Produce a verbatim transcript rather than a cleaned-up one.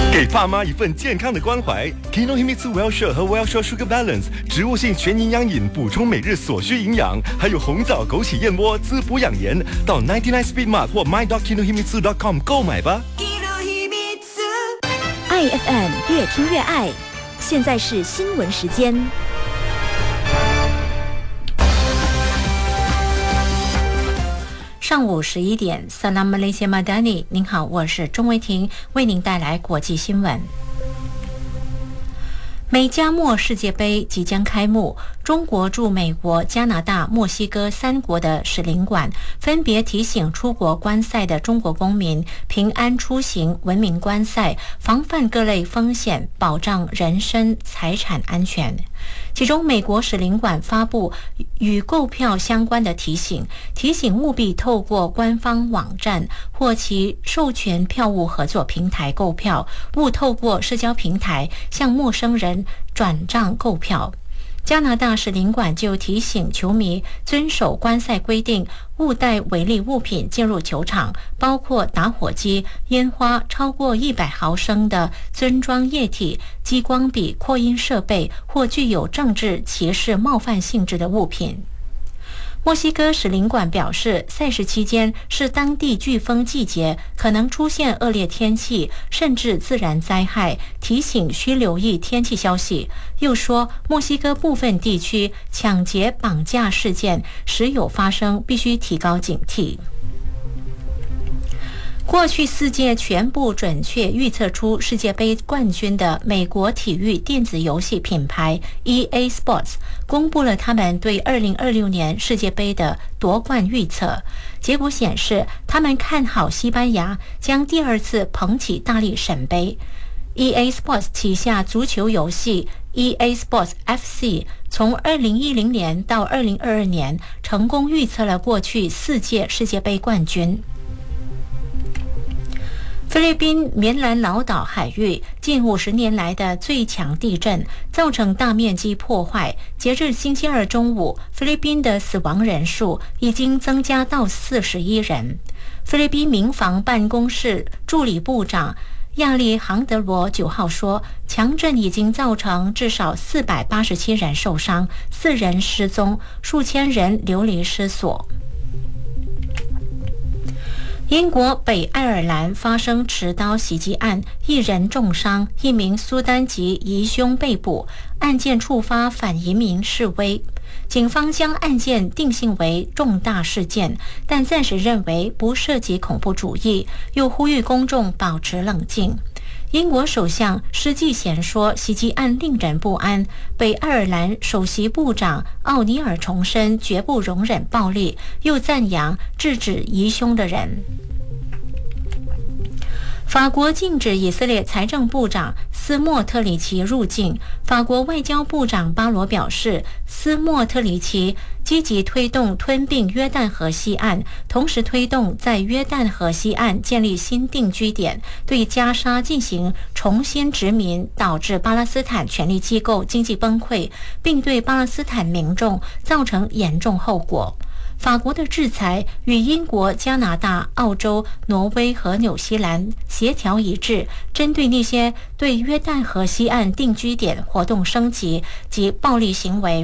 给爸妈一份健康的关怀 Kinohimitsu Wellshare 和 Wellshare Sugar Balance 植物性全营养饮，补充每日所需营养，还有红枣枸杞燕窝滋补养颜，到 九十九 Speed Mart 或 my dot kinohimitsu dot com 购买吧。 爱 F M 越听越爱，现在是新闻时间。 上午十一点 Salam Malaysia Madani， 您好，我是钟维婷，为您带来国际新闻。美加墨世界杯即将开幕，中国驻美国、加拿大、墨西哥三国的使领馆分别提醒出国观赛的中国公民平安出行、文明观赛，防范各类风险，保障人身财产安全。其中，美国使领馆发布与购票相关的提醒，提醒务必透过官方网站或其授权票务合作平台购票，勿透过社交平台向陌生人转账购票。加拿大使领馆就提醒球迷遵守观赛规定，勿带违例物品进入球场，包括打火机、烟花、超过一百毫升的樽装液体、激光笔、扩音设备或具有政治歧视冒犯性质的物品。墨西哥使领馆表示，赛事期间是当地飓风季节，可能出现恶劣天气，甚至自然灾害，提醒需留意天气消息。又说，墨西哥部分地区抢劫、绑架事件时有发生，必须提高警惕。过去四届全部准确预测出世界杯冠军的美国体育电子游戏品牌 E A Sports 公布了他们对二零二六年世界杯的夺冠预测。结果显示，他们看好西班牙将第二次捧起大力神杯。E A Sports 旗下足球游戏 E A Sports F C 从二零一零年到二零二二年成功预测了过去四届世界杯冠军。菲律宾棉兰老岛海域近五十年来的最强地震造成大面积破坏。截至星期二中午，菲律宾的死亡人数已经增加到四十一人。菲律宾民防办公室助理部长亚利杭德罗九号说，强震已经造成至少四百八十七人受伤，四人失踪，数千人流离失所。英国北爱尔兰发生持刀袭击案，一人重伤，一名苏丹籍疑凶被捕，案件触发反移民示威。警方将案件定性为重大事件，但暂时认为不涉及恐怖主义，又呼吁公众保持冷静。英国首相施纪贤说，袭击案令人不安。北爱尔兰首席部长奥尼尔重申绝不容忍暴力，又赞扬制止疑凶的人。法国禁止以色列财政部长斯莫特里奇入境。法国外交部长巴罗表示，斯莫特里奇积极推动吞并约旦河西岸，同时推动在约旦河西岸建立新定居点，对加沙进行重新殖民，导致巴勒斯坦权力机构经济崩溃，并对巴勒斯坦民众造成严重后果。法国的制裁与英国、加拿大、澳洲、挪威和纽西兰协调一致，针对那些对约旦河西岸定居点活动升级及暴力行为